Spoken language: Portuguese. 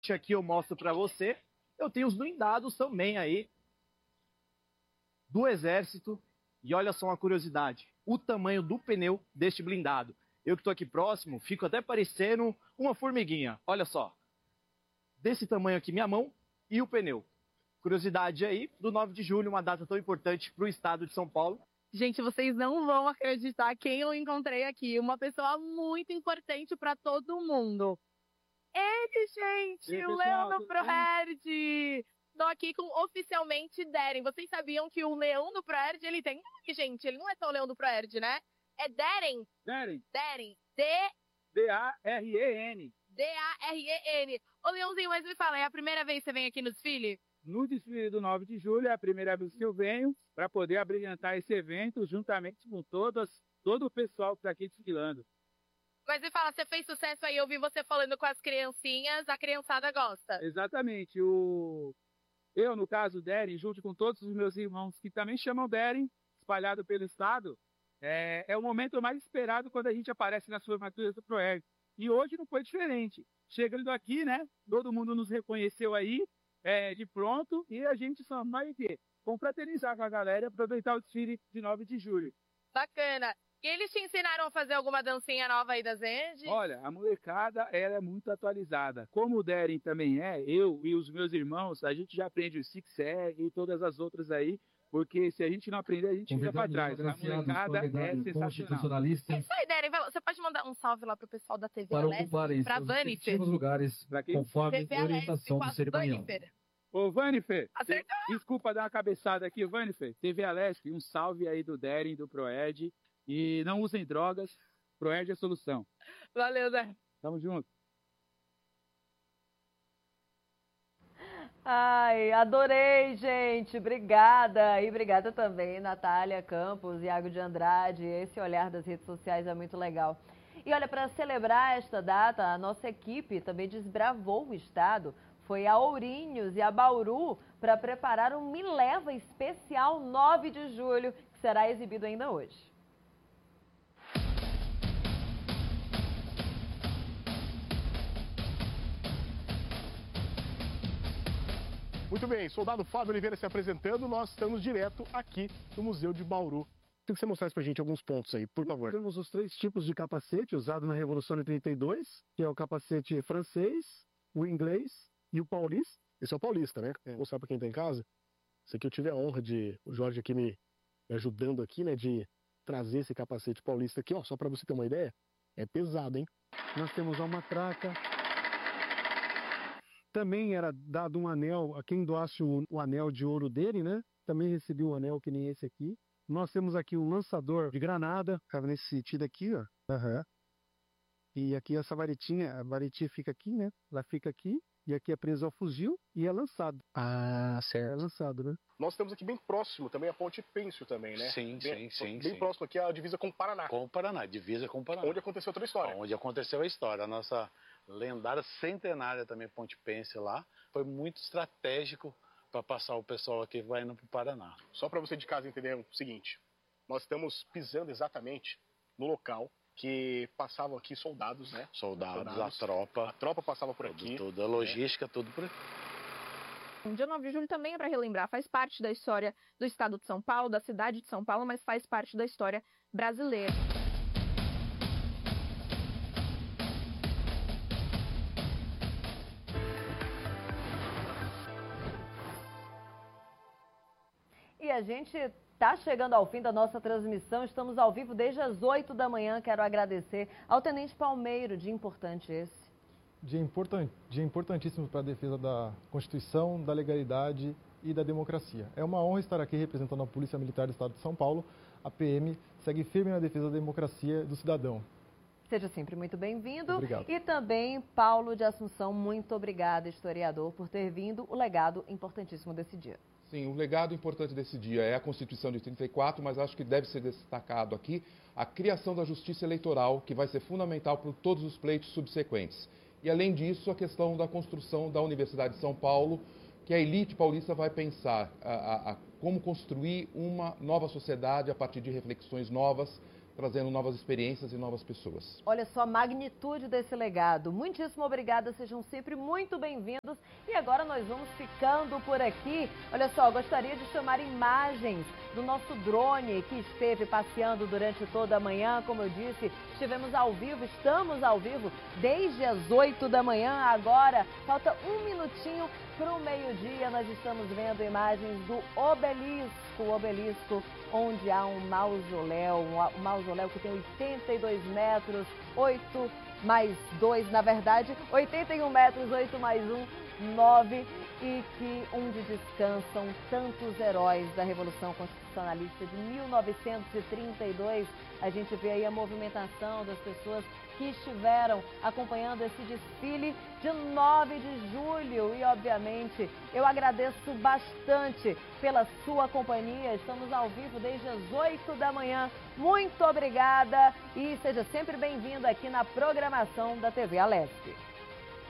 Aqui eu mostro para você. Eu tenho os blindados também aí do Exército. E olha só uma curiosidade, o tamanho do pneu deste blindado. Eu que estou aqui próximo, fico até parecendo uma formiguinha. Olha só, desse tamanho aqui minha mão e o pneu. Curiosidade aí do 9 de julho, uma data tão importante para o estado de São Paulo. Gente, vocês não vão acreditar quem eu encontrei aqui. Uma pessoa muito importante para todo mundo. Ele, gente, E aí, o pessoal, Leão do tudo bem? ProErd. Estou aqui com oficialmente Deren. Vocês sabiam que o Leão do ProErd, ele tem nome, gente. Ele não é só o Leão do ProErd, né? É Deren. Deren. Deren. D-A-R-E-N. D-A-R-E-N. Ô, Leãozinho, mas me fala, é a primeira vez que você vem aqui no desfile? No desfile do 9 de julho é a primeira vez que eu venho para poder abrilhantar esse evento juntamente com todo o pessoal que está aqui desfilando. Mas me fala, você fez sucesso aí, eu vi você falando com as criancinhas, a criançada gosta. Exatamente. Eu, no caso, Deren, junto com todos os meus irmãos que também chamam Deren, espalhado pelo estado, é o momento mais esperado quando a gente aparece nas formaturas do ProErd. E hoje não foi diferente. Chegando aqui, né, todo mundo nos reconheceu aí, de pronto, e a gente só vai confraternizar com a galera e aproveitar o desfile de 9 de julho. Bacana. E eles te ensinaram a fazer alguma dancinha nova aí da Zend? Olha, a molecada, ela é muito atualizada. Como o Deren também eu e os meus irmãos, a gente já aprende o Six e todas as outras aí, porque se a gente não aprender, a gente fica para trás. A molecada é sensacional. É isso aí, Deren. Você pode mandar um salve lá pro pessoal da TV para Alesp, ocupar isso, pra Vanifer. os lugares conforme TV a orientação do cerimonial. Ô, Vanifer, Acertou? desculpa dar uma cabeçada aqui, Vanifer. TV Alesp, um salve aí do Deren, do ProErd. E não usem drogas, ProErd é a solução. Valeu, Zé. Tamo junto. Ai, adorei, gente. Obrigada. E obrigada também, Natália Campos, Iago de Andrade. Esse olhar das redes sociais é muito legal. E olha, para celebrar esta data, a nossa equipe também desbravou o estado. Foi a Ourinhos e a Bauru para preparar um Me Leva especial 9 de julho, que será exibido ainda hoje. Muito bem, soldado Fábio Oliveira se apresentando, nós estamos direto aqui no Museu de Bauru. Queria que você mostrasse pra gente alguns pontos aí, por favor. Temos os 3 tipos de capacete usado na Revolução de 32, que é o capacete francês, o inglês e o paulista. Esse é o paulista, né? Vou mostrar pra quem tá em casa. Esse aqui eu tive a honra de, o Jorge aqui me ajudando aqui, né, de trazer esse capacete paulista aqui, ó, só pra você ter uma ideia. É pesado, hein? Nós temos a matraca. Também era dado um anel a quem doasse o anel de ouro dele, né? Também recebeu um anel que nem esse aqui. Nós temos aqui um lançador de granada, cabe nesse sentido aqui, ó. E aqui essa varetinha, a varetinha fica aqui, né? Ela fica aqui, e aqui é preso ao fuzil e é lançado. Ah, certo. É lançado, né? Nós temos aqui bem próximo também a Ponte Pênsil também, né? Sim. Bem próximo aqui a divisa com o Paraná. Com o Paraná, divisa com o Paraná. Onde aconteceu toda a história. Onde aconteceu a história. A nossa lendária centenária também Ponte Pênsil lá. Foi muito estratégico para passar o pessoal aqui vai indo para o Paraná. Só para você de casa entender o seguinte, nós estamos pisando exatamente no local que passavam aqui soldados, né? Soldados, a tropa. A tropa passava por aqui. Toda a logística, tudo por aqui. O dia 9 de julho também é para relembrar, faz parte da história do estado de São Paulo, da cidade de São Paulo, mas faz parte da história brasileira. E a gente está chegando ao fim da nossa transmissão, estamos ao vivo desde as 8 da manhã. Quero agradecer ao Tenente Palmeiro, dia importante esse. Dia importantíssimo para a defesa da Constituição, da legalidade e da democracia. É uma honra estar aqui representando a Polícia Militar do Estado de São Paulo. A PM segue firme na defesa da democracia do cidadão. Seja sempre muito bem-vindo. Obrigado. E também Paulo de Assunção, muito obrigada, historiador, por ter vindo o legado importantíssimo desse dia. Sim, o legado importante desse dia é a Constituição de 34, mas acho que deve ser destacado aqui a criação da Justiça Eleitoral, que vai ser fundamental para todos os pleitos subsequentes. E, além disso, a questão da construção da Universidade de São Paulo, que a elite paulista vai pensar como construir uma nova sociedade a partir de reflexões novas, trazendo novas experiências e novas pessoas. Olha só a magnitude desse legado. Muitíssimo obrigada, sejam sempre muito bem-vindos. E agora nós vamos ficando por aqui. Olha só, gostaria de chamar imagens do nosso drone que esteve passeando durante toda a manhã. Como eu disse, estivemos ao vivo, estamos ao vivo desde as 8 da manhã. Agora, falta um minutinho para o meio-dia. Nós estamos vendo imagens do obelisco, onde há um mausoléu que tem 82 metros, 8 mais 2, na verdade, 81 metros, 8 mais 1, 9, e onde descansam tantos heróis da Revolução Constitucionalista de 1932. A gente vê aí a movimentação das pessoas que estiveram acompanhando esse desfile de 9 de julho. E, obviamente, eu agradeço bastante pela sua companhia. Estamos ao vivo desde as 8 da manhã. Muito obrigada e seja sempre bem-vindo aqui na programação da TV Alesp.